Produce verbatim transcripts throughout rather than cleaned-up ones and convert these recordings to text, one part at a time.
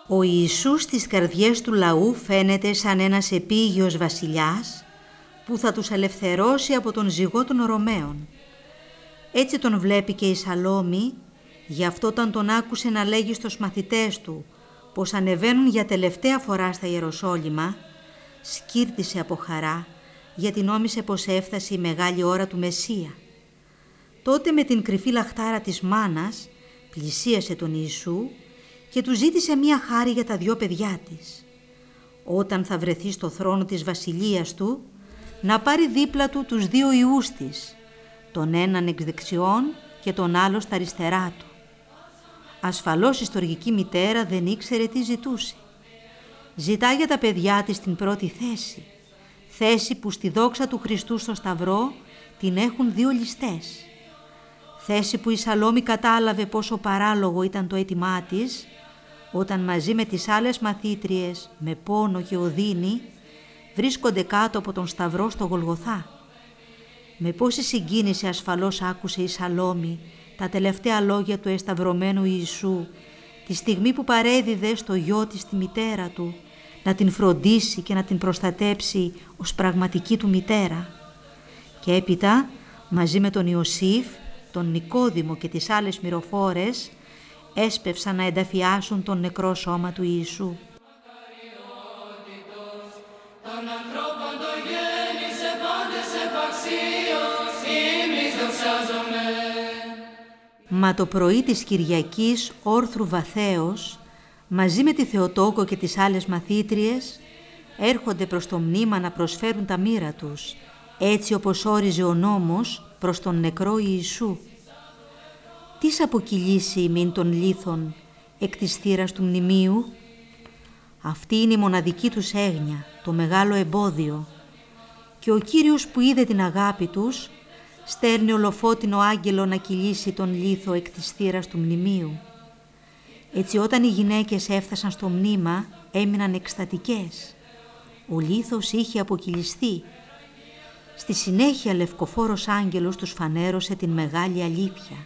Ο Ιησούς στις καρδιές του λαού φαίνεται σαν ένας επίγειος βασιλιάς που θα τους ελευθερώσει από τον ζυγό των Ρωμαίων. Έτσι τον βλέπει και η Σαλόμη, γι' αυτό όταν τον άκουσε να λέγει στους μαθητές του πως ανεβαίνουν για τελευταία φορά στα Ιεροσόλυμα, σκύρτησε από χαρά γιατί νόμισε πως έφτασε η μεγάλη ώρα του Μεσσία. Τότε με την κρυφή λαχτάρα της μάνας πλησίασε τον Ιησού και του ζήτησε μία χάρη για τα δυο παιδιά της. Όταν θα βρεθεί στο θρόνο της βασιλείας του, να πάρει δίπλα του τους δύο ιούς της, τον έναν εξ δεξιών και τον άλλο στα αριστερά του. Ασφαλώς η στοργική μητέρα δεν ήξερε τι ζητούσε. Ζητά για τα παιδιά της την πρώτη θέση, θέση που στη δόξα του Χριστού στο Σταυρό την έχουν δύο ληστές. Θέση που η Σαλόμη κατάλαβε πόσο παράλογο ήταν το αίτημά της, όταν μαζί με τις άλλες μαθήτριες, με πόνο και οδύνη, βρίσκονται κάτω από τον Σταυρό στο Γολγοθά. Με πόση συγκίνηση ασφαλώς άκουσε η Σαλόμη τα τελευταία λόγια του εσταυρωμένου Ιησού, τη στιγμή που παρέδιδε στο γιο της τη μητέρα του, να την φροντίσει και να την προστατέψει ως πραγματική του μητέρα. Και έπειτα, μαζί με τον Ιωσήφ, τον Νικόδημο και τις άλλες μυροφόρες, έσπευσαν να ενταφιάσουν τον νεκρό σώμα του Ιησού. Μα το πρωί της Κυριακής όρθρου βαθέως, μαζί με τη Θεοτόκο και τις άλλες μαθήτριες, έρχονται προς το μνήμα να προσφέρουν τα μοίρα τους, έτσι όπως όριζε ο νόμος προς τον νεκρό Ιησού. Τις αποκυλήσει ημίν των λίθων εκ της θύρας του μνημείου? Αυτή είναι η μοναδική τους έγνοια, το μεγάλο εμπόδιο. Και ο Κύριος που είδε την αγάπη τους, στέρνει ολοφώτινο άγγελο να κυλήσει τον λίθο εκ της θύρας του μνημείου. Έτσι όταν οι γυναίκες έφτασαν στο μνήμα, έμειναν εκστατικές. Ο λίθος είχε αποκυλιστεί. Στη συνέχεια λευκοφόρος άγγελος τους φανέρωσε την μεγάλη αλήθεια.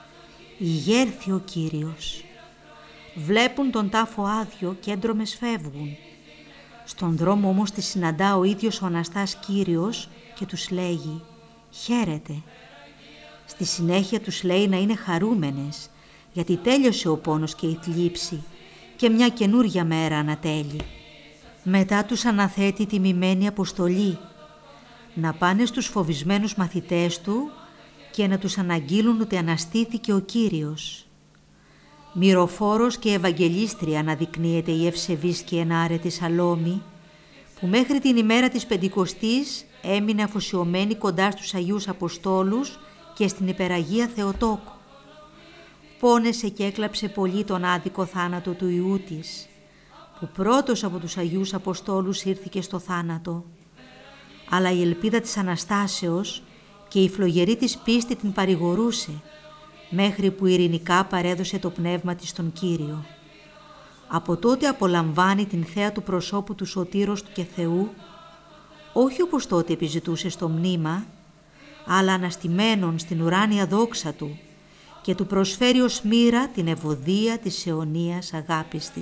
Ηγέρθη ο Κύριος. Βλέπουν τον τάφο άδειο και έντρομες φεύγουν. Στον δρόμο όμως τη συναντά ο ίδιος ο Αναστάς Κύριος και τους λέγει «Χαίρετε». Στη συνέχεια τους λέει να είναι χαρούμενες, γιατί τέλειωσε ο πόνος και η θλίψη και μια καινούρια μέρα ανατέλει. Μετά τους αναθέτει τιμημένη αποστολή, να πάνε στους φοβισμένους μαθητές του και να τους αναγγείλουν ότι αναστήθηκε ο Κύριος. Μυροφόρος και Ευαγγελίστρια αναδεικνύεται η ευσεβής και ενάρετη Σαλόμη, που μέχρι την ημέρα της Πεντηκοστής έμεινε αφοσιωμένη κοντά στους Αγίους Αποστόλους και στην Υπεραγία Θεοτόκο. Πόνεσε και έκλαψε πολύ τον άδικο θάνατο του Υιού της, που πρώτος από τους Αγίους Αποστόλους ήρθηκε στο θάνατο. Αλλά η ελπίδα της Αναστάσεως και η φλογερή της πίστη την παρηγορούσε, μέχρι που ειρηνικά παρέδωσε το πνεύμα της στον Κύριο. Από τότε απολαμβάνει την θέα του προσώπου του Σωτήρος του και Θεού, όχι όπως τότε επιζητούσε στο μνήμα, αλλά αναστημένον στην ουράνια δόξα του και του προσφέρει ως μοίρα την ευωδία της αιωνίας αγάπης της.